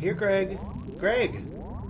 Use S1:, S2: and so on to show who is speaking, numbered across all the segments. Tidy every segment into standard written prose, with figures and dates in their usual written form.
S1: Here, Greg. Greg!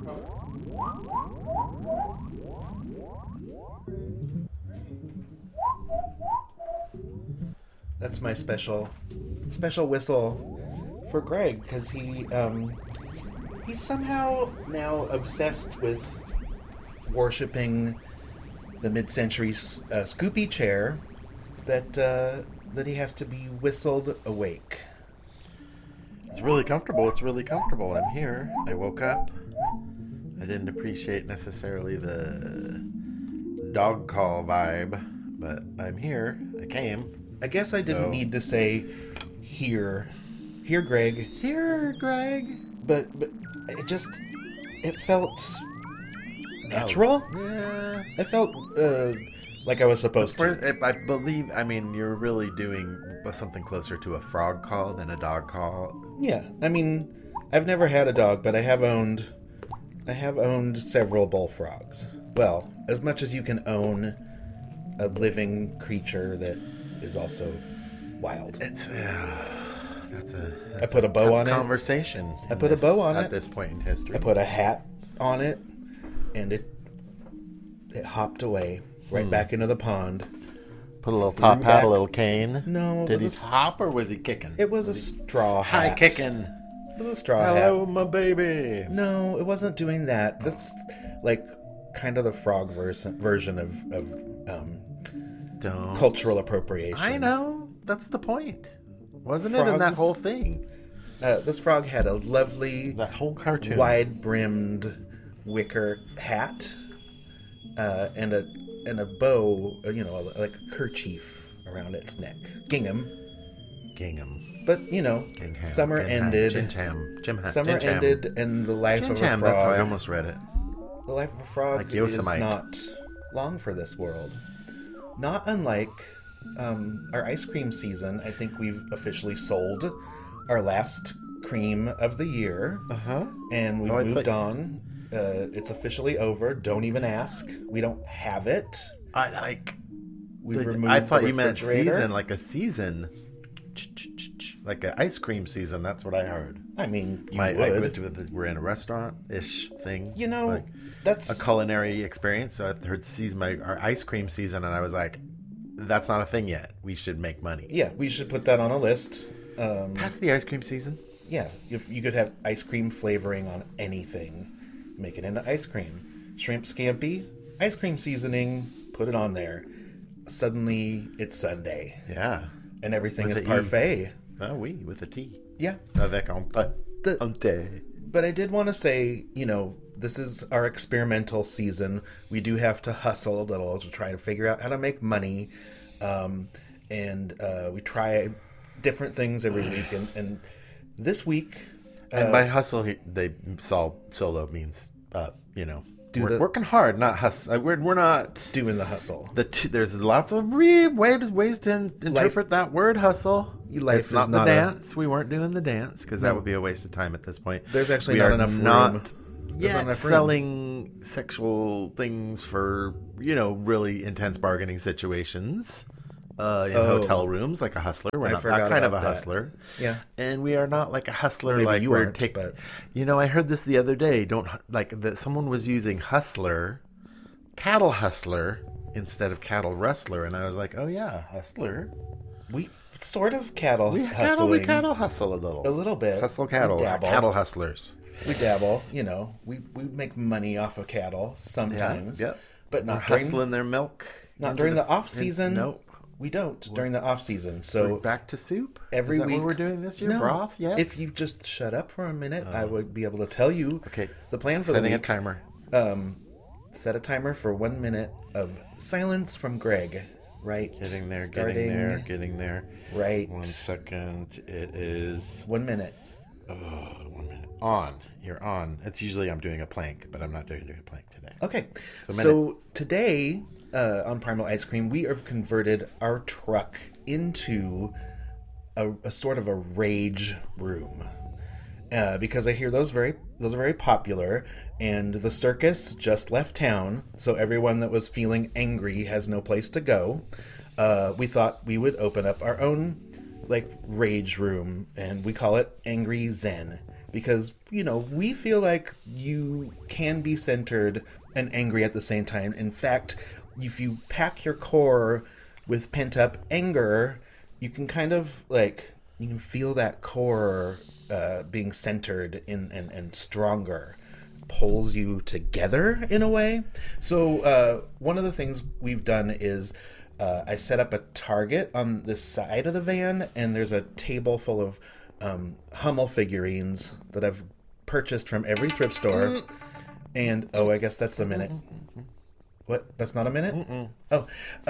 S1: That's my special whistle for Greg, because he's somehow now obsessed with worshipping the mid-century Scoopy chair that he has to be whistled awake.
S2: It's really comfortable. I'm here. I woke up. I didn't appreciate necessarily the dog call vibe, but I'm here. I came.
S1: I guess I didn't need to say here, Greg.
S2: Here, Greg.
S1: But it felt natural.
S2: Yeah.
S1: I felt like I was supposed to.
S2: I believe, you're really doing something closer to a frog call than a dog call.
S1: Yeah, I've never had a dog, but I have owned several bullfrogs. Well, as much as you can own a living creature that is also wild.
S2: That's
S1: I put a bow on it.
S2: Conversation.
S1: I put a bow on it
S2: at this point in history.
S1: I put a hat on it, and it hopped away right back into the pond.
S2: Put a little top hat,
S1: back.
S2: a little cane.
S1: No,
S2: Did he hop or was he kicking?
S1: It was a straw hat.
S2: High kicking.
S1: It was a straw hat.
S2: Hello, my baby.
S1: No, it wasn't doing that. That's like kind of the frog version of cultural appropriation.
S2: I know. That's the point. Wasn't
S1: Frogs,
S2: it in that whole thing?
S1: This frog had a lovely,
S2: that whole cartoon,
S1: wide-brimmed wicker hat, and a bow, like a kerchief around its neck. Gingham. But, summer ended. Summer ended, and the life of a frog...
S2: That's how I almost read it.
S1: The life of a frog
S2: like
S1: is not long for this world. Not unlike our ice cream season. I think we've officially sold our last cream of the year.
S2: Uh-huh.
S1: And we've moved on. It's officially over. Don't even ask. We don't have it.
S2: I thought you meant season, like a season. Like an ice cream season. That's what I heard. We're in a restaurant-ish thing.
S1: That's
S2: a culinary experience. So I heard our ice cream season, and I was like, that's not a thing yet. We should make money.
S1: Yeah, we should put that on a list.
S2: Past the ice cream season?
S1: Yeah, if you could have ice cream flavoring on anything, make it into ice cream. Shrimp scampi, ice cream seasoning, put it on there. Suddenly, it's Sunday.
S2: Yeah.
S1: And everything is parfait.
S2: Oh, oui, with a T.
S1: Yeah.
S2: Avec un thé.
S1: But I did want to say, this is our experimental season. We do have to hustle a little to try to figure out how to make money. And we try different things every week. And this week...
S2: and by hustle, they saw solo means, working hard, not hustle. We're not...
S1: doing the hustle.
S2: There's lots of ways to interpret that word hustle.
S1: Life
S2: it's not the dance. We weren't doing the dance because that would be a waste of time at this point.
S1: There's actually not enough room.
S2: Yet selling sexual things for, really intense bargaining situations in hotel rooms like a hustler. We're not that kind of a hustler.
S1: Yeah.
S2: And we are not like a hustler.
S1: Maybe
S2: like
S1: you
S2: we're
S1: aren't, but...
S2: I heard this the other day. Someone was using hustler, cattle hustler, instead of cattle rustler. And I was like, oh yeah, hustler.
S1: We sort of cattle hustling.
S2: We cattle hustle a little.
S1: A little bit.
S2: Hustle cattle. Cattle hustlers.
S1: We dabble, we make money off of cattle sometimes.
S2: Yeah, yep.
S1: But not
S2: hustling their milk.
S1: Not during the off season.
S2: Nope.
S1: We don't during the off season. So
S2: we're back to soup
S1: every week.
S2: What we're doing this year?
S1: No,
S2: broth? Yeah.
S1: If you just shut up for a minute, I would be able to tell you.
S2: Okay.
S1: The plan for the week.
S2: Setting a timer.
S1: Set a timer for 1 minute of silence from Greg. Right.
S2: Getting there.
S1: Right.
S2: 1 second. It is
S1: 1 minute.
S2: 1 minute. On. You're on. It's usually I'm doing a plank, but I'm not doing a plank today.
S1: Okay. So today on Primal Ice Cream, we have converted our truck into a sort of a rage room. Because I hear those are very popular, and the circus just left town, so everyone that was feeling angry has no place to go. We thought we would open up our own like rage room, and we call it Angry Zen because we feel like you can be centered and angry at the same time. In fact, if you pack your core with pent up anger, you can kind of you can feel that core being centered and stronger, pulls you together in a way. So one of the things we've done is I set up a target on the side of the van, and there's a table full of Hummel figurines that I've purchased from every thrift store. And I guess that's the minute. What? That's not a minute?
S2: Mm-mm.
S1: Oh,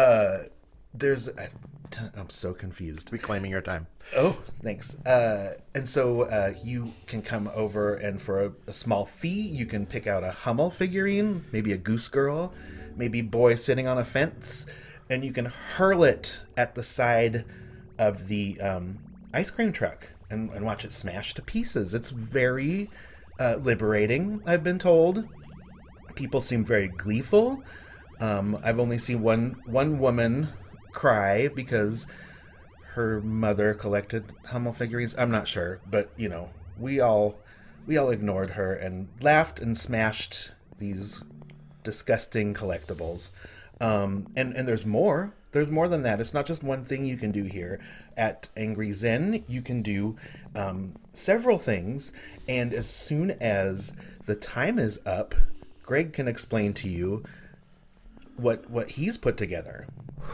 S1: I'm so confused.
S2: Reclaiming your time.
S1: Oh, thanks. And so you can come over, and for a small fee, you can pick out a Hummel figurine, maybe a Goose Girl, maybe Boy Sitting on a Fence, and you can hurl it at the side of the ice cream truck and watch it smash to pieces. It's very liberating, I've been told. People seem very gleeful. I've only seen one woman cry because her mother collected Hummel figurines. I'm not sure, but we all ignored her and laughed and smashed these disgusting collectibles. And there's more. There's more than that. It's not just one thing you can do here. At Angry Zen, you can do several things. And as soon as the time is up, Greg can explain to you what he's put together.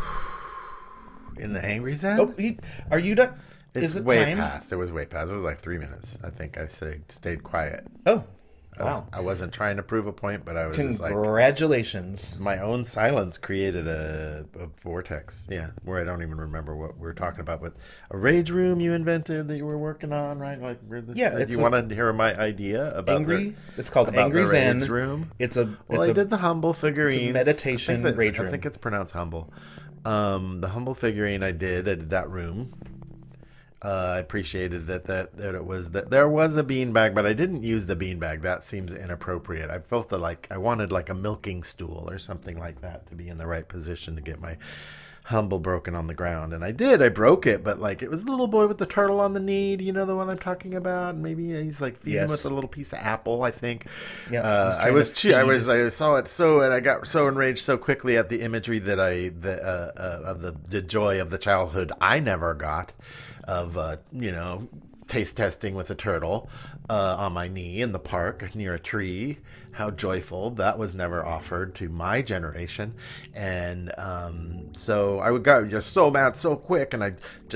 S2: In the Angry Zen?
S1: Oh, are you done?
S2: It's
S1: Is it
S2: way
S1: time?
S2: past. It was way past. It was like 3 minutes. I think I stayed quiet.
S1: Oh, wow.
S2: I wasn't trying to prove a point, but I was just like...
S1: Congratulations.
S2: My own silence created a vortex. Yeah, where I don't even remember what we were talking about. But a rage room you invented that you were working on, right? You wanted to hear my idea about
S1: it's called Angry Zen.
S2: Rage room.
S1: I
S2: did the Humble figurines.
S1: It's a meditation rage room.
S2: I think it's pronounced Humble. The Humble figurine I did that room. I appreciated that it was that there was a beanbag, but I didn't use the beanbag. That seems inappropriate. I felt I wanted like a milking stool or something like that to be in the right position to get my Humble broken on the ground. And I did. I broke it, but it was the little boy with the turtle on the knee. Do you know the one I'm talking about? Maybe he's feeding him with a little piece of apple, I think. Yeah. I saw it and I got so enraged so quickly at the imagery that of the joy of the childhood I never got. Of taste testing with a turtle on my knee in the park near a tree. How joyful. That was never offered to my generation. And so I got just so mad so quick, and I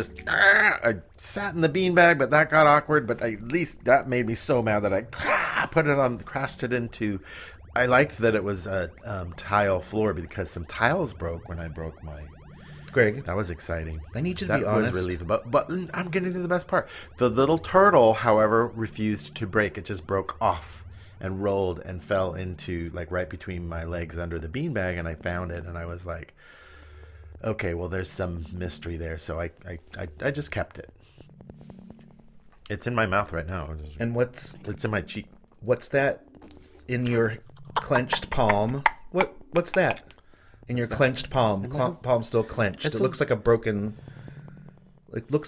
S2: sat in the beanbag, but that got awkward. But at least that made me so mad that I crashed it into... I liked that it was a tile floor because some tiles broke when I broke my...
S1: Greg,
S2: that was exciting.
S1: I need you to be honest.
S2: That was relieving. But I'm getting to the best part. The little turtle, however, refused to break. It just broke off and rolled and fell into right between my legs under the beanbag, and I found it, and I was like, okay, well, there's some mystery there. So I just kept it. It's in my mouth right now.
S1: And
S2: it's in my cheek.
S1: What's that in your clenched palm? What's that? In your clenched palm. Palm still clenched. It looks like a broken... It looks